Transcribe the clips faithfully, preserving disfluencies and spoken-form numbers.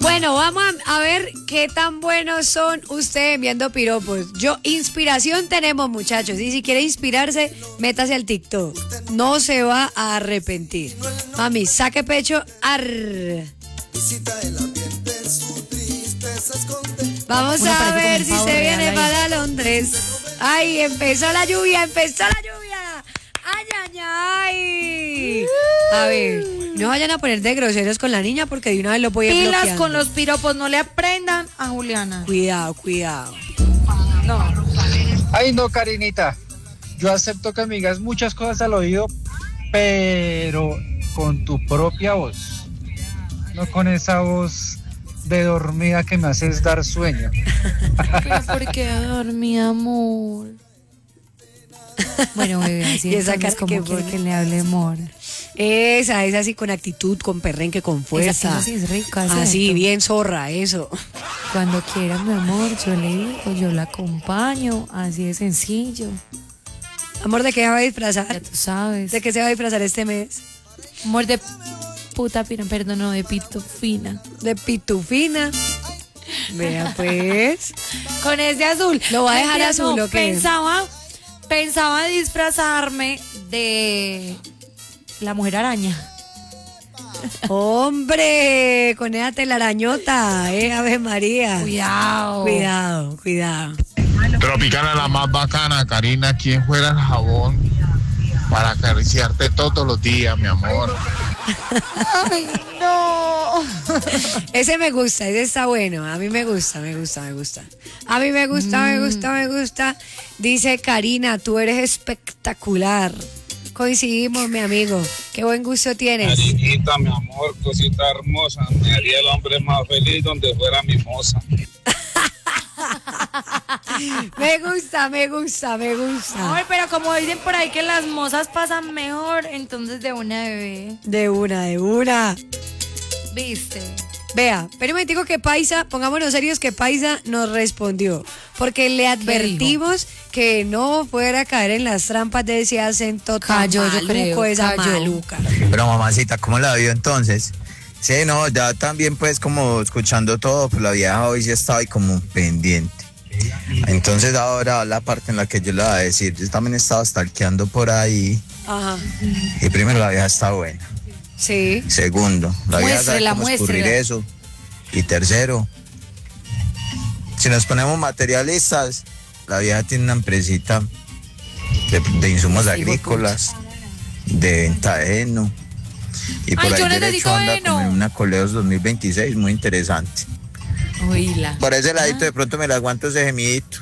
Bueno, vamos a, a ver qué tan buenos son ustedes enviando piropos. Yo, inspiración tenemos, muchachos. Y si quiere inspirarse, métase al TikTok. No se va a arrepentir. Mami, saque pecho. Arr. Vamos Uno a parece ver si como un se pavo viene real ahí. para Londres. Ay, empezó la lluvia, empezó la lluvia. Ay, ay, ay. A ver, no vayan a poner de groseros con la niña porque de una vez lo voy a Pilas bloqueando. con los piropos, no le aprendan a Juliana. Cuidado, cuidado. No. Ay, no, Karinita. Yo acepto que me digas muchas cosas al oído, pero con tu propia voz. No con esa voz de dormida que me haces dar sueño. Pero ¿por qué dormí, amor? Bueno, bebé, así Y esa entonces, cara ¿cómo que quiere pone. que le hable, amor? Esa, esa así con actitud, con perrenque, con fuerza. Esa sí es rica, Así, ¿cierto? bien zorra, eso. Cuando quiera, mi amor, yo le digo, yo la acompaño, así de sencillo, Amor, ¿de qué se va a ya disfrazar? tú sabes. ¿De qué se va a disfrazar este mes? Amor de puta pina, perdón, no, de pitufina. De pitufina. Vea pues. Con ese azul. ¿Lo va a dejar Mentira, azul no, o qué? Pensaba, pensaba disfrazarme de la mujer araña. Hombre, con esa telarañota, eh, Ave María. Cuidado. Cuidado, cuidado. Tropicana la más bacana, Karina, ¿quién fuera el jabón para acariciarte todos los días, mi amor? Ay, no. Ese me gusta, ese está bueno. A mí me gusta, me gusta, me gusta. A mí me gusta, me gusta, me gusta. Dice Karina, tú eres espectacular. Coincidimos, mi amigo. Qué buen gusto tienes. Karinita, mi amor, cosita hermosa, me haría el hombre más feliz donde fuera mi moza. Me gusta, me gusta, me gusta. Ay, pero como dicen por ahí que las mozas pasan mejor, entonces de una bebé. De una, de una. ¿Viste? Vea, pero me digo que Paisa, pongámonos serios que Paisa nos respondió, porque le advertimos que no fuera a caer en las trampas de ese acento tan Cayó, yo maluco, creo, esa cayó. maluca. Pero mamacita, ¿cómo la vio entonces? Sí, no, ya también pues como escuchando todo, pues la vieja hoy sí estaba ahí como pendiente. Entonces ahora la parte en la que yo le voy a decir, yo también estaba stalkeando por ahí. Ajá, Y primero la vieja está buena. sí. Segundo, la vieja sabe Muéstrela, cómo escurrir muéstrela. eso. Y tercero, si nos ponemos materialistas, la vieja tiene una empresita de, de insumos agrícolas, de venta de heno. Y por Ay, yo ahí derecho necesito anda heno. como en una Coleos dos mil veintiséis, muy interesante. Oíla. Por ese ladito de pronto me la aguanto ese gemidito.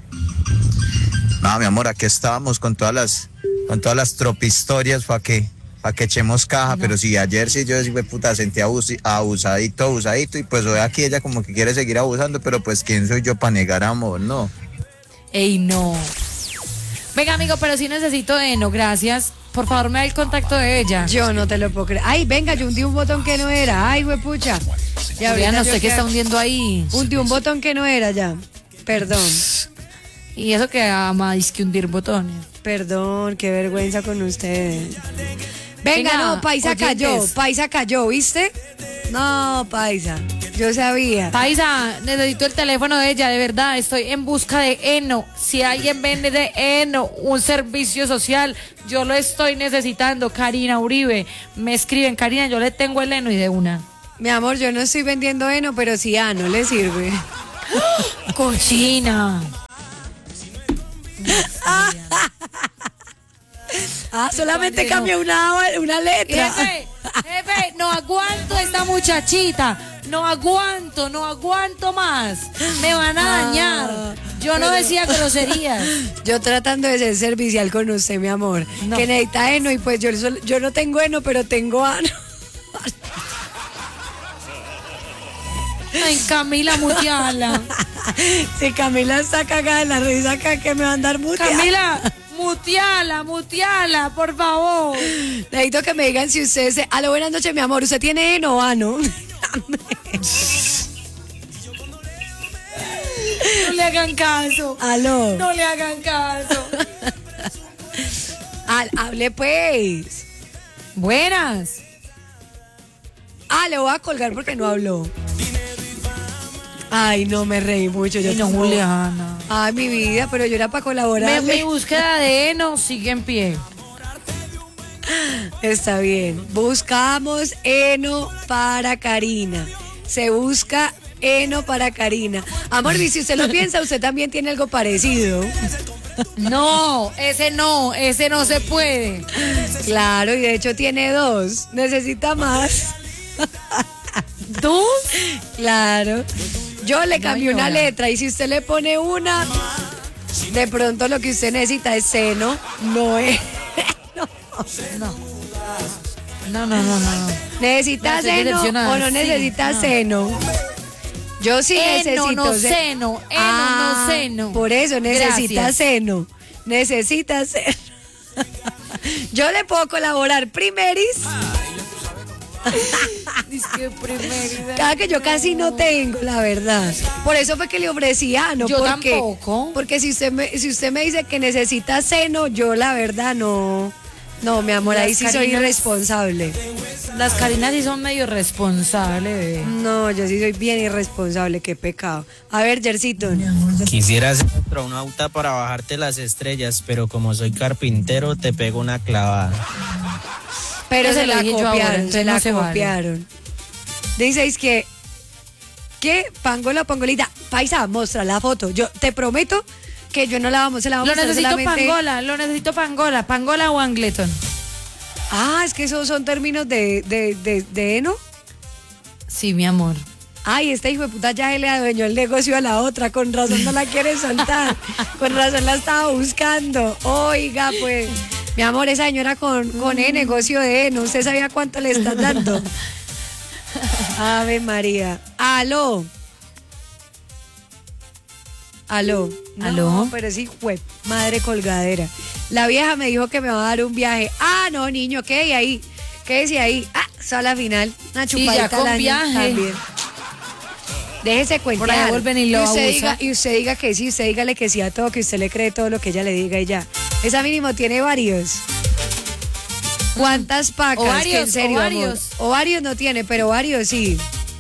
No, mi amor, aquí estábamos con todas las, con todas las tropistorias para que, para que echemos caja, pero si ayer sí yo sí fue puta sentí abusi- abusadito, abusadito, y pues hoy aquí ella como que quiere seguir abusando, pero pues quién soy yo para negar amor, no. Ey, no. Venga, amigo, pero sí necesito heno, gracias. Por favor, me da el contacto de ella. Yo no te lo puedo creer. Ay, venga, yo hundí un botón que no era. Ay, huepucha. Ya Ya no yo sé qué que- está hundiendo ahí. Hundí un botón que no era ya. Perdón. Y eso que ama es que hundir botones. Perdón, qué vergüenza con ustedes. Venga, Venga, no, Paisa oyentes. cayó, Paisa cayó, ¿viste? No, Paisa, yo sabía. Paisa, necesito el teléfono de ella, de verdad, estoy en busca de heno. Si alguien vende de heno, un servicio social, yo lo estoy necesitando. Karina Uribe, me escriben, Karina, yo le tengo el heno y de una. Mi amor, yo no estoy vendiendo heno, pero si ah, no le sirve. Cochina. Ah, solamente Cuando cambió una, una letra. Jefe, jefe, no aguanto esta muchachita. No aguanto, no aguanto más. Me van a dañar. Yo no decía groserías. Yo tratando de ser servicial con usted, mi amor. No. Que necesita heno y pues yo, sol- yo no tengo heno, pero tengo ano. Ay, Camila, muteala. Si Camila está cagada de la risa acá, que me va a andar muteada. Camila, muteala, muteala, por favor. Necesito que me digan si ustedes... Se... Aló, buenas noches, mi amor. ¿Usted tiene heno o ano? No le hagan caso. Aló. No le hagan caso. Al- hable pues. Buenas. Ah, le voy a colgar porque no habló. Ay, no, me reí mucho. Yo Ay, no, tampoco. Juliana. Ay, mi vida, pero yo era para colaborar. Mi, mi búsqueda de heno sigue en pie. Está bien. Buscamos heno para Karina. Se busca heno para Karina. Amor, y si usted lo piensa, usted también tiene algo parecido. No, ese no, ese no se puede. Claro, y de hecho tiene dos. Necesita más. ¿Tú? Claro. Yo le cambié una Señora. letra y si usted le pone una, de pronto lo que usted necesita es seno, no es. No. No, no, no, no. no. ¿Necesita La estoy seno decepcionada, o no sí, necesita no. seno? Yo sí Eno, necesito no se- seno, eno, Ah, no seno. Por eso necesita Gracias. seno. Necesita seno. Yo le puedo colaborar primeris. Dice primerita. Cada que yo casi no tengo, la verdad. Por eso fue que le ofrecí ano. Yo porque, tampoco. Porque si usted me, si usted me dice que necesita seno, yo la verdad no. No, mi amor, ahí Las sí soy Karinas- irresponsable. Las Karinas sí son medio responsables, bebé. No, yo sí soy bien irresponsable, qué pecado. A ver, Jercito. Quisiera hacer astronauta para bajarte las estrellas, pero como soy carpintero, te pego una clavada. Pero Eso se lo la dije yo ahora, copiaron, entonces se la no se vale. copiaron. Dices que, ¿qué? Pangola, pangolita. Paisa, muestra la foto. Yo te prometo que yo no la vamos, se la vamos Lo a mostrar necesito solamente. pangola, lo necesito pangola, pangola o angleton. Ah, es que esos son términos de, de, de, de heno. Sí, mi amor. Ay, este hijo de puta ya se le adueñó el negocio a la otra, con razón no la quiere soltar, con razón la estaba buscando. Oiga, pues, mi amor, esa señora con, con el negocio de heno, ¿usted sabía cuánto le están dando? Ave María. Aló. Aló. No, ¿Aló? pero sí, fue madre colgadera. La vieja me dijo que me va a dar un viaje. Ah, no, niño, ¿qué hay ahí? ¿Qué decía ahí? Ah, sala final. Una Sí, chupadita ya con al año viaje. también. Déjese cuentear. Por ahí vuelven y lo usted abusa. diga, y usted diga que sí, usted dígale que sí a todo, que usted le cree todo lo que ella le diga y ya. Esa mínimo tiene varios. ¿Cuántas pacas? Que Ovarios, en serio, ovarios. amor. Ovarios no tiene, pero ovarios sí.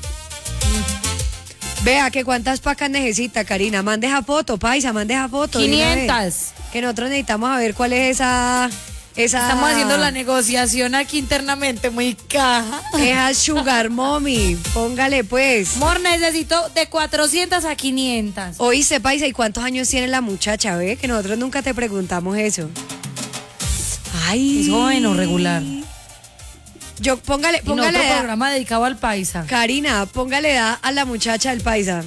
Vea que cuántas pacas necesita, Karina. Mande esa foto, paisa, mande esa foto. de una vez. quinientas. Que nosotros necesitamos a ver cuál es esa. esa Estamos haciendo la negociación aquí internamente, muy caja. Esa sugar mommy. Póngale pues. Amor, necesito de cuatrocientas a quinientas. Oíste, paisa, ¿y cuántos años tiene la muchacha? Ve, que nosotros nunca te preguntamos eso. Ay. ¿Es joven o regular? Yo, póngale, Y no póngale otro edad. programa dedicado al paisa. Karina, póngale edad a la muchacha del paisa.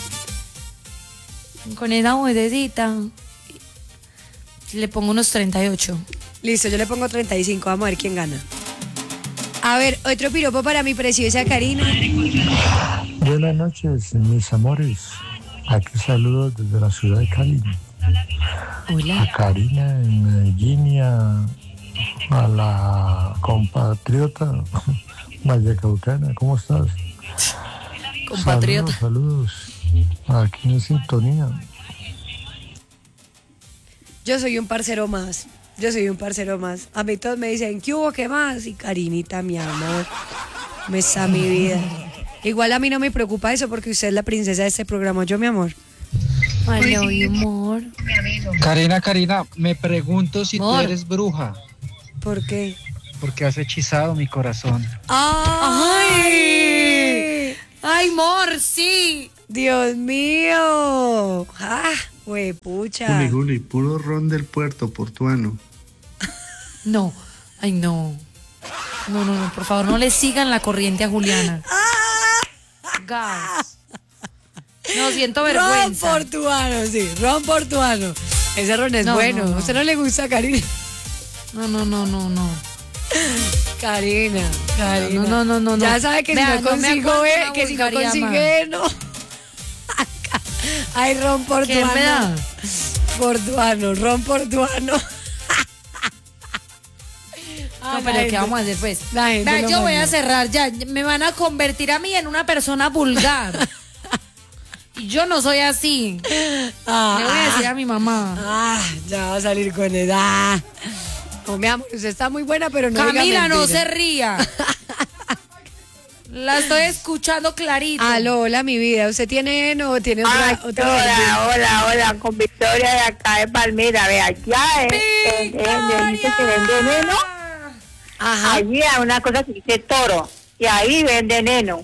Con esa huesecita le pongo unos treinta y ocho. Listo, yo le pongo treinta y cinco, vamos a ver quién gana. A ver, otro piropo para mi preciosa Karina. Buenas noches, mis amores. Aquí saludos desde la ciudad de Cali. Hola. A Karina en Medellín y a, a la compatriota vallecaucana. ¿Cómo estás? Compatriota. Saludos, saludos. Aquí en sintonía. Yo soy un parcero más. Yo soy un parcero más. A mí todos me dicen, ¿qué hubo? ¿Qué más? Y Karinita, mi amor, me está mi vida. Igual a mí no me preocupa eso porque usted es la princesa de este programa. Yo, mi amor. Ay, no, mi amor. Karina, Karina, me pregunto si Amor. tú eres bruja, ¿Por qué? porque has hechizado mi corazón. ¡Ay! Ay, amor, sí. ¡Dios mío! ¡Ah! Huepucha. Juli, Juli, puro ron del puerto portuano. No, ay, no. No, no, no, por favor, no le sigan la corriente a Juliana. Gas. No, siento Ron vergüenza. portuano, sí, ron portuano. Ese ron es No, bueno. no, no. ¿A usted no le gusta, Karina? No, no, no, no, no. Karina, Karina. No, no, no, no, no. Ya sabe que Vea, si no no me consigo, aguanto eh, una que si no vulgaridad consigue, no. Ay, ron ¿Qué portuano. me da? Portuano, ron portuano. No, la pero gente- ¿qué vamos a hacer, pues? la gente Vea, lo yo voy a manda. cerrar ya. Me van a convertir a mí en una persona vulgar. Y yo no soy así. Ah, Le voy a decir a mi mamá. ah, ya va a salir con edad. Oh, mi amor, usted está muy buena, pero no diga Camila, no mentira. se ría. La estoy escuchando clarito. Aló, hola, mi vida. ¿Usted tiene Eno o tiene otra? Ay, otra hola, hola, hola, con Victoria de acá de Palmira. Ve, allá es en- en- en- dice que venden heno. Ajá. Allí hay una cosa que dice toro. Y ahí venden heno.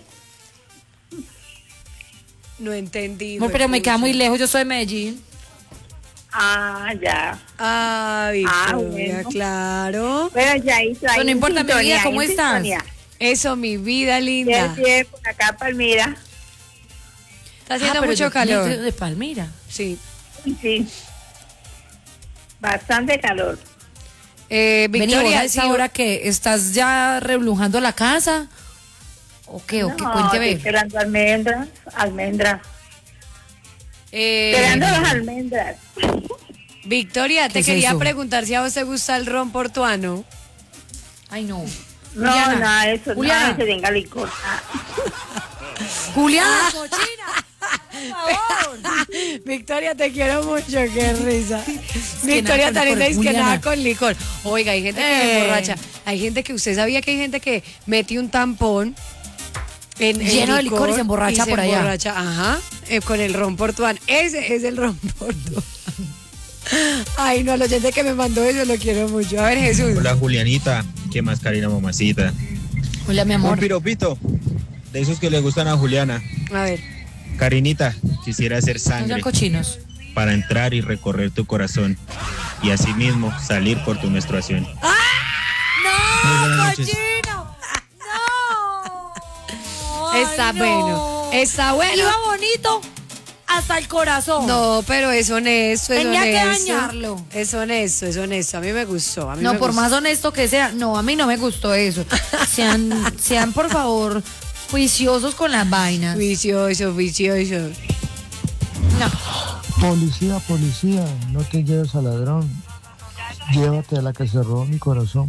No entendí. No, pero me queda muy juepucha. lejos, yo soy de Medellín. Ah, ya. Ah, Victoria, bueno. claro. Bueno, ya hizo ahí. Pero no en importa, mi sintonía, vida, ¿cómo en estás? sintonía. Eso, mi vida Bien, linda. bien, por acá en Palmira. Está haciendo Ah, pero mucho yo- calor. De, de Palmira. Sí. Sí. Bastante calor. Eh, Vení, vos Victoria, a esa sí, hora que estás ya reblujando la casa. ¿O qué? ¿O qué? No, Cuénteme. estoy esperando almendras, almendras. eh, Esperando las almendras. Victoria, ¿Qué te es quería eso? preguntar si a vos te gusta el ron portuano. Ay, no. No, Juliana, nada de eso, Juliana. nada de que tenga licor. Ah, Juliana, cochina. Por favor. Victoria, te quiero mucho, qué risa. que Victoria nada con también licor, dice que Juliana. nada con licor. Oiga, hay gente que se Eh. emborracha. Hay gente que, usted sabía que hay gente que mete un tampón en, en Lleno de licor y se emborracha y se por allá. emborracha, ajá, eh, con el ron portuano. Ese es el ron portuano. Ay, no, al oyente que me mandó eso lo quiero mucho. A ver, Jesús. Hola Julianita, ¿qué más Karina mamacita? Hola, mi Un amor. piropito, de esos que le gustan a Juliana. A ver. Karinita, quisiera hacer No sean sangre cochinos. para entrar y recorrer tu corazón y asimismo salir por tu menstruación. Muy buenas ¡No, noches. cochino! ¡No! Está Ay, no. bueno. Está bueno. Iba bonito hasta el corazón. No, pero es honesto, es Tenía que honesto. dañarlo. Es honesto, es honesto. A mí me gustó. A mí No, me por gustó. más honesto que sea, no, a mí no me gustó eso. Sean, sean por favor, juiciosos con las vainas. Vicioso, vicioso. No. Policía, policía, no te lleves al ladrón. Llévate a la que se robó mi corazón.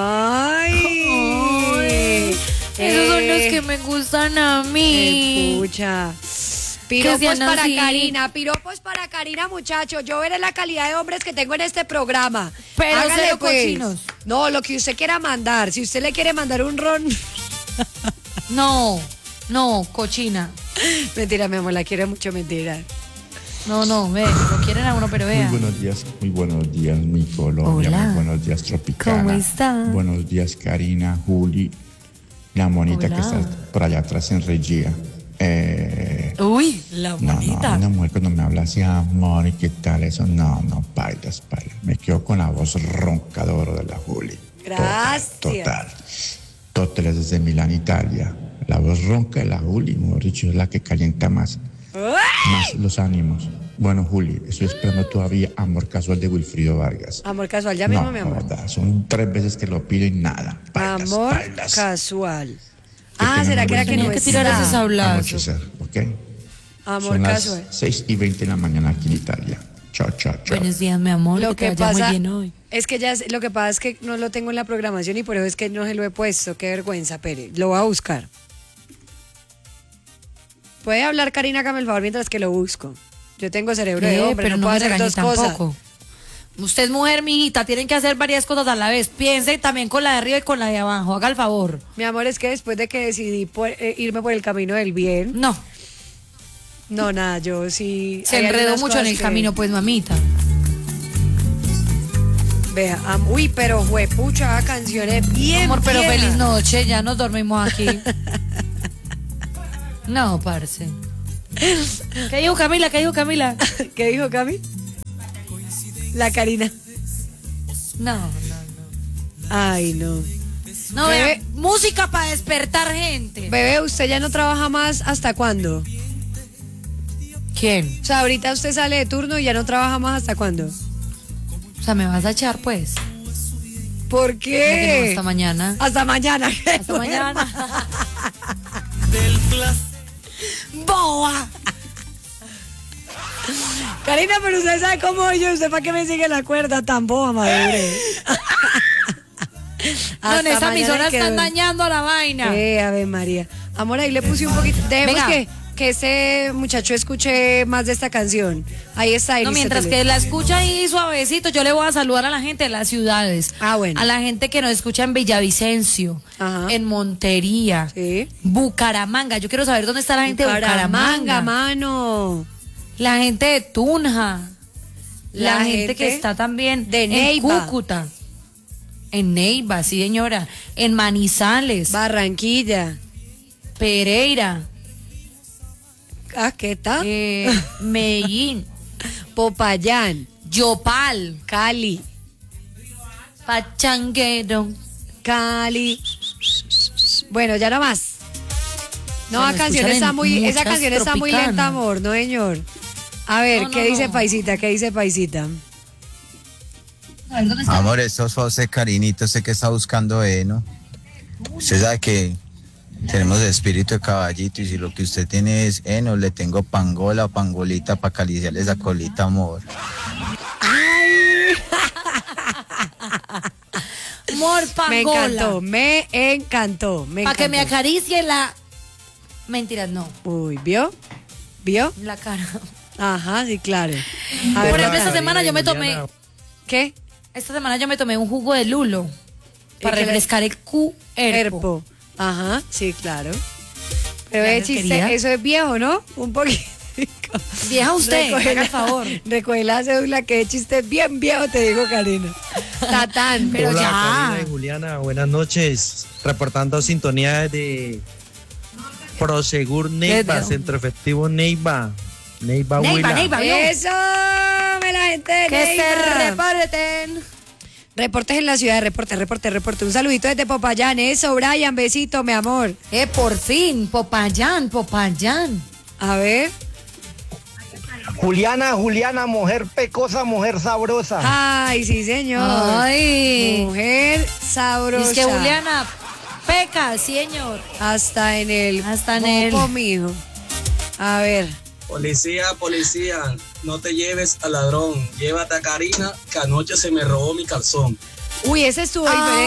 Ay. Esos son los Eh, que me gustan a mí. Escucha. Piropos sean para así. Karina, piropos para Karina, muchachos. Yo veré la calidad de hombres que tengo en este programa. Pero Hágale, cero pues. cochinos. No, lo que usted quiera mandar. Si usted le quiere mandar un ron. No, no, cochina. Mentira, mi amor, la quiero mucho, mentira. No, no, ve, lo quieren a uno, pero vea. Muy buenos días, muy buenos días, mi Colombia, Hola. muy buenos días, Tropicana. ¿Cómo está? Buenos días, Karina, Juli, la monita Hola. que está por allá atrás en Regia. Eh, Uy, la no, no, bonita. una mujer cuando me habla así, amor, ¿y qué tal eso? No, no, bailas, bailas. Me quedo con la voz roncadora de la Juli. Gracias. Total, total, desde Milán, Italia. La voz ronca de la Juli, mejor dicho, es la que calienta más. Más los ánimos. Bueno, Juli, estoy esperando todavía Amor Casual de Wilfrido Vargas. Amor casual, ya mismo, no, mi amor. joda, son tres veces que lo pido y nada. Bailas, Amor bailas. casual. Que Ah, tengan ¿será un que era buen que no Tenía que tirar está? esos hablazos. Anochecer, ¿ok? Amor Son las casual. seis y veinte de la mañana aquí en Italia. Chao, chao, chao. Buenos días, mi amor. Lo que que te vaya pasa muy bien hoy. es que ya sé- lo que pasa es que no lo tengo en la programación y por eso es que no se lo he puesto. Qué vergüenza, Pere. Lo voy a buscar. Puede hablar Karina, hágame el favor mientras que lo busco. Yo tengo cerebro de ¿Qué? hombre, Pero no no puedo me hacer regañe dos cosas. tampoco. Usted es mujer, mijita, tienen que hacer varias cosas a la vez. Piense también con la de arriba y con la de abajo. Haga el favor. Mi amor, es que después de que decidí por- eh, irme por el camino del bien, No, no, nada, yo sí... se hay enredó algunas mucho en cosas el que- camino, pues, mamita. Vea, am- uy, pero juepucha, canciones bien Amor, pero viejas. feliz noche, ya nos dormimos aquí. No, parce. ¿Qué dijo Camila? ¿Qué dijo Camila? ¿Qué dijo Cami? La Karina. No, no, Ay, no. no. Bebé. vea, música para despertar gente. Bebé, ¿usted ya no trabaja más hasta cuándo? ¿Quién? O sea, ahorita usted sale de turno y ya no trabaja más hasta cuándo. O sea, ¿me vas a echar, pues? ¿Por ¿Cómo que qué? no? Hasta mañana. Hasta mañana. Hasta mañana. ¡Boa! Karina, pero usted sabe cómo yo, ¿usted para qué me sigue la cuerda tan boba, madre? No, en esa emisora están dañando la vaina. Eh, Ave María. Amor, ahí le puse un poquito. Dejemos Venga. que, que ese muchacho escuche más de esta canción. Ahí está. No, mientras que la escucha ahí suavecito, yo le voy a saludar a la gente de las ciudades. Ah, bueno. A la gente que nos escucha en Villavicencio, Ajá. en Montería, sí. Bucaramanga. Yo quiero saber dónde está la gente Bucaramanga, de Bucaramanga, mano. La gente de Tunja. La, La gente, gente que está también de en Neiva. Cúcuta. En Neiva, sí, señora. En Manizales. Barranquilla. Pereira. Ah, ¿qué tal? Eh, Medellín. Popayán. Yopal. Cali. Pachanguero. Cali. Bueno, ya no más. No, Bueno, la canción escuchan está en muy, esa muchas canción está muy tropicanas. lenta, amor, no, señor. A ver, No, ¿qué no, dice no. Paisita? ¿Qué dice Paisita? Amor, estos fue usted, Carinito, usted que está buscando heno. Usted sabe que tenemos espíritu de caballito y si lo que usted tiene es heno, le tengo pangola o pangolita para acariciarle esa colita, amor. Amor, pangola. Me encantó, me encantó, me Para que me encantó. acaricie la... Mentiras, no. Uy, ¿vio? ¿Vio? La cara. Ajá, sí, claro. A Por ver, ejemplo, Nata. esta semana yo me tomé... ¿Qué? Esta semana yo me tomé un jugo de lulo para ¿Y qué le- refrescar el cuerpo. Herpo. Ajá, sí, claro. Pero Ya ese les chiste, quería. eso es viejo, ¿no? Un poquito. Vieja usted, Recoge haga la- el favor. Recoge la cédula, que chiste es bien viejo, te digo, Karina. Tatán. Pero Hola, ya. Karina y Juliana, buenas noches. Reportando sintonía de Prosegur Neiva, Desde- Centro Efectivo Neiva. Neiva, Neiva, Huila. Neiva, ¿vio? Eso, me la gente de Que Neiva. se reparten. Reportes en la ciudad, reporte, reporte, reporte. Un saludito desde Popayán, eso, Brian, besito, mi amor. Eh, por fin, Popayán, Popayán. A ver. Juliana, Juliana, mujer pecosa, mujer sabrosa. Ay, sí, señor. Ay. Mujer sabrosa. Es que Juliana peca, señor. Hasta en el Hasta en el- popo, mijo. A ver. Policía, policía, no te lleves al ladrón, llévate a Karina, que anoche se me robó mi calzón. Uy, ese estuvo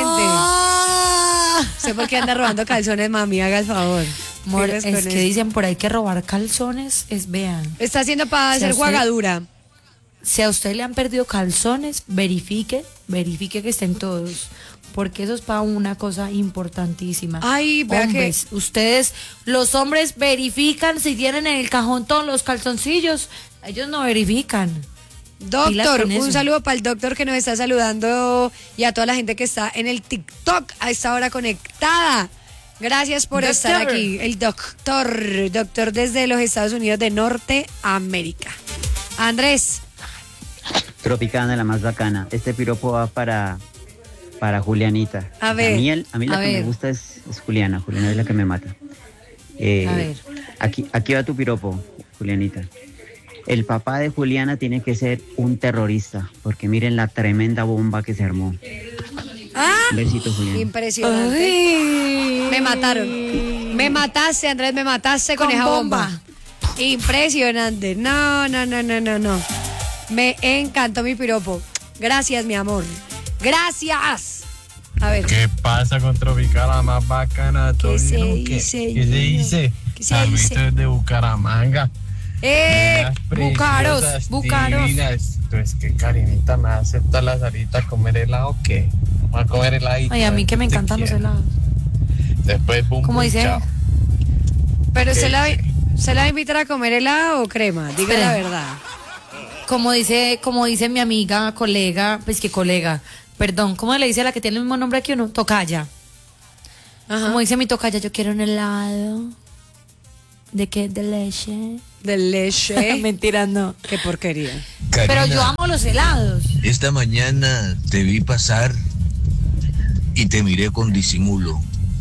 Ah. diferente. Sé por qué anda robando calzones, mami, haga el favor. Amor, ¿Qué eres es con que eso? dicen por ahí que robar calzones es, vean. Está haciendo para Si a hacer usted- jugadura. Si a usted le han perdido calzones, verifique, verifique que estén todos. Porque eso es para una cosa importantísima. Ay, vea Hombres, ustedes, los hombres verifican si tienen en el cajón todos los calzoncillos. Ellos no verifican. Pilas Doctor, con un eso. saludo para el doctor que nos está saludando y a toda la gente que está en el TikTok a esta hora conectada. Gracias por Doctor. estar aquí. El doctor, doctor desde los Estados Unidos de Norteamérica. Andrés. Tropicana, la más bacana. Este piropo va para, para Julianita. A ver, A mí, el- a mí la a que ver. me gusta es, es Juliana. Juliana es la que me mata. Eh, A ver. Aquí, aquí va tu piropo, Julianita. El papá de Juliana tiene que ser un terrorista, porque miren la tremenda bomba que se armó. Ah, Un besito, Juliana. impresionante. Ay. Me mataron. Me mataste, Andrés, me mataste con, Con esa bomba. bomba. Impresionante. No, no, no, no, no, no. Me encantó mi piropo. Gracias, mi amor. Gracias. A ver. ¿Qué pasa con Tropicana más bacana? ¿Todo ¿Qué se bien o qué? dice? ¿Qué se dice? ¿Qué se Saluditos dice? desde Bucaramanga. ¡Eh! Unas Bucaros, preciosas, Bucaros. divinas. Entonces, ¿qué, Karinita, me acepta la salita a comer helado o qué? Voy a comer heladito. Ay, a mí que me te encantan los quiero. helados. Después, bum, ¿Cómo bum, dice? chao. Pero ¿Qué se la, dice? se la va a invitar a comer helado o crema. Diga Espera. la verdad. Como dice, como dice mi amiga, colega, pues que colega, perdón, ¿cómo le dice a la que tiene el mismo nombre que uno? Tocaya. Como dice mi tocaya, yo quiero un helado. ¿De qué? De leche. De leche. Mentira, no. Qué porquería. Pero yo amo los helados. Esta mañana te vi pasar y te miré con disimulo.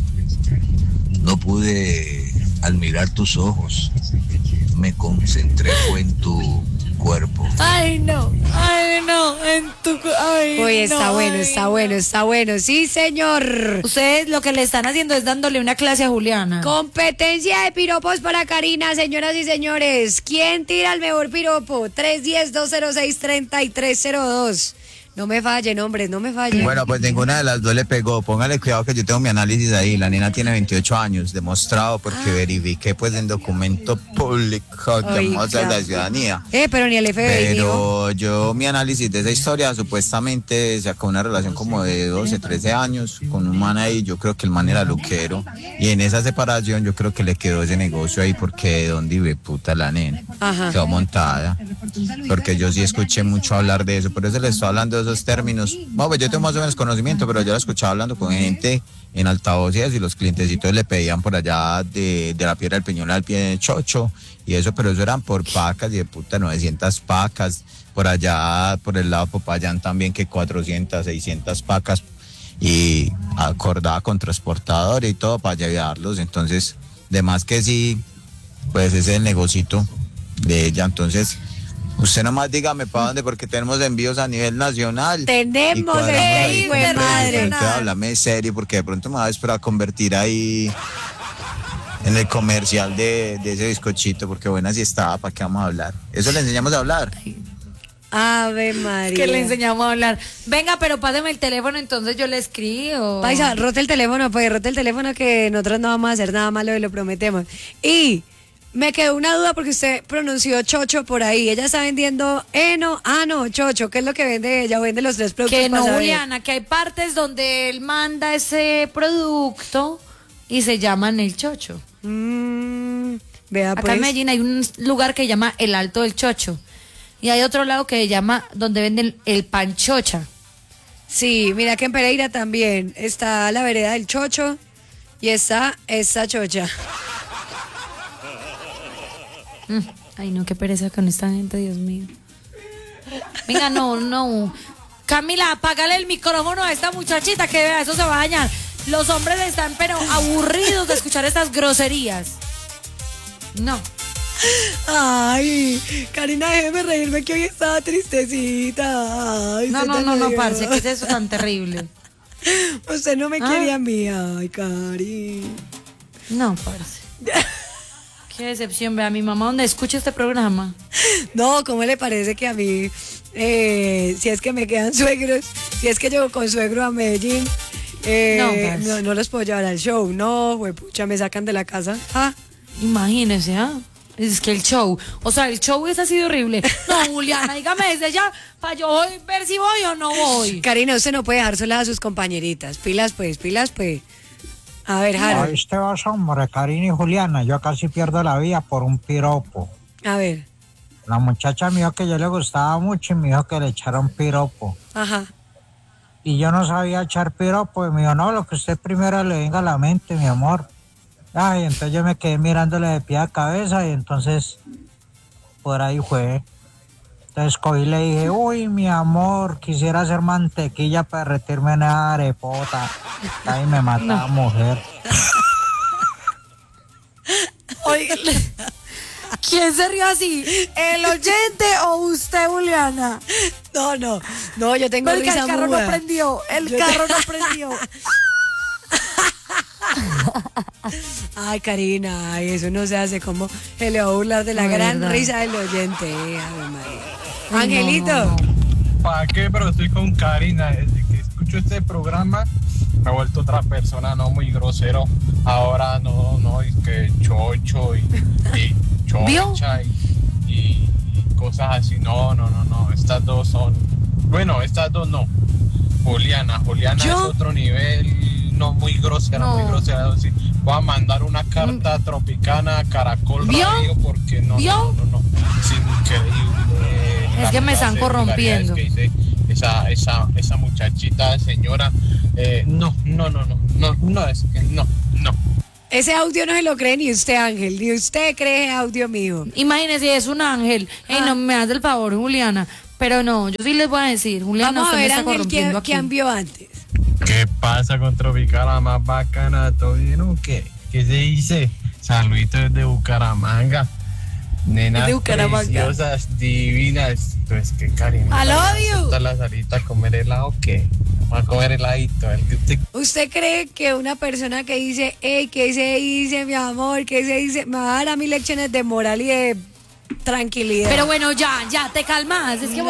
No pude admirar tus ojos. Me concentré fue en tu cuerpo. Ay, no. Ay, no. En tu. cu- Ay, Uy, está no, bueno, ay, está no. bueno, está bueno. Sí, señor. Ustedes lo que le están haciendo es dándole una clase a Juliana. Competencia de piropos para Karina, señoras y señores. ¿Quién tira el mejor piropo? tres uno cero, dos cero seis, tres tres cero dos. No me fallen, hombres, no me fallen. Bueno, pues ninguna de las dos le pegó. Póngale cuidado que yo tengo mi análisis ahí. La nena tiene veintiocho años, demostrado porque Ah. verifiqué pues en documento público de Oiga. muestra de la ciudadanía. Eh, pero ni el F B I dijo. Pero yo, mi análisis de esa historia, supuestamente sacó una relación como de doce, trece años con un man ahí. Yo creo que el man era luquero. Y en esa separación yo creo que le quedó ese negocio ahí porque de dónde vive puta la nena. Ajá. Quedó montada. Porque yo sí escuché mucho hablar de eso. Por eso le estoy hablando de esos términos. Bueno, pues yo tengo más o menos conocimiento, pero yo la escuchaba hablando con gente en altavoces y los clientecitos le pedían por allá de, de la Piedra del Peñón al pie de Chocho y eso, pero eso eran por pacas y de puta novecientas pacas, por allá, por el lado de Popayán también que cuatrocientas, seiscientas pacas y acordaba con transportador y todo para llevarlos, entonces, de más que sí, pues ese es el negocito de ella, entonces... Usted nomás dígame para dónde, porque tenemos envíos a nivel nacional. Tenemos envíos, güey, madre. Entonces, háblame serio, porque de pronto me vas a convertir ahí en el comercial de, de ese bizcochito, porque buena si estaba, ¿para qué vamos a hablar? Eso le enseñamos a hablar. Ave María. Que le enseñamos a hablar. Venga, pero pásame el teléfono, entonces yo le escribo. Paisa, rote el teléfono, pues rote el teléfono que nosotros no vamos a hacer nada malo y lo prometemos. Y me quedó una duda porque usted pronunció chocho por ahí. Ella está vendiendo heno, ah no, chocho. ¿Qué es lo que vende ella? ¿O vende los tres productos? Que no, para saber? Juliana, que hay partes donde él manda ese producto y se llaman el chocho. Mm, vea, Acá pues. en Medellín hay un lugar que se llama el Alto del Chocho. Y hay otro lado que se llama donde venden el panchocha. Sí, mira que en Pereira también está la vereda del chocho y está esta chocha. Mm, ay, no, qué pereza con esta gente, Dios mío. Venga, no, no. Camila, apágale el micrófono a esta muchachita que vea, eso se va a dañar. Los hombres están pero aburridos de escuchar estas groserías. No. Ay, Karina, déjeme reírme que hoy estaba tristecita. Ay, No, se no, te no, no, rió. parce, ¿qué es eso tan terrible? Usted no me Ah. quería a mí, ay, Cari. No, parce. Qué decepción, vea, mi mamá donde escucha este programa. No, ¿cómo le parece que a mí, eh, si es que me quedan suegros, si es que llego con suegro a Medellín, eh, No, no, parce. no, los puedo llevar al show? No, güey, pucha, me sacan de la casa. Ah, Imagínese, ¿ah? Es que el show, o sea, el show es así de horrible. No, Juliana, dígame desde ya, para yo hoy ver si voy o no voy. Karina, usted no puede dejar sola a sus compañeritas. Pilas, pues, pilas, pues. A ver, Harold. Oíste vos, hombre, Karina y Juliana, yo casi pierdo la vida por un piropo. A ver. La muchacha me dijo que yo le gustaba mucho y me dijo que le echara un piropo. Ajá. Y yo no sabía echar piropo y me dijo, no, lo que usted primero le venga a la mente, mi amor. Ay, entonces yo me quedé mirándole de pie a cabeza y entonces por ahí fue. Entonces cogí y le dije, uy, mi amor, quisiera hacer mantequilla para derretirme en esa arepota. Ay, me mata la mujer. Oiga, ¿quién se rió así? ¿El oyente o usted, Juliana? No, no, no, yo tengo Porque risa el carro muda. no prendió, el Yo carro te- no prendió. Ay, Karina, ay, eso no se hace. Como se le va a burlar de la No, gran verdad. risa del oyente. eh, Ave María. Ay, Angelito. no, no, ¿Para qué? Pero estoy con Karina. Desde que escucho este programa me he vuelto otra persona, no muy grosero. Ahora no, no, es que chocho y, y chocha y, y- y cosas así. No, no, no, no. Estas dos son. Bueno, estas dos no. Juliana, Juliana ¿Yo? es otro nivel, no muy grosera, No. muy grosera. Sí. Voy a mandar una carta tropicana a Caracol ¿Vio? Radio porque no, ¿Vio? no, no, no, es increíble. Es las que me están irregularidades corrompiendo. que dice esa, esa, esa muchachita, señora, eh, no, no, no, no, no, no, es que no, no. Ese audio no se lo cree ni usted, Ángel. Ni usted cree audio mío. Imagínese, es un ángel. Ey, Ah. no me hagas el favor, Juliana. Pero no, yo sí les voy a decir, Juliana, Vamos a usted me ver, está Ángel, corrompiendo ¿quién, aquí. quién vio antes? ¿Qué pasa con Tropicana más bacana? ¿Todo bien o qué? ¿Qué se dice? Saluditos desde Bucaramanga. Nenas Desde Bucaramanga. preciosas, divinas. Pues que Karina. I love you. ¿Está la salita a comer helado o qué? Vamos a comer heladito. El que usted... ¿Usted cree que una persona que dice, hey, ¿qué se dice, mi amor? ¿Qué se dice? Me va a dar a mí lecciones de moral y de tranquilidad? Pero bueno, ya, ya, te calmas. Es que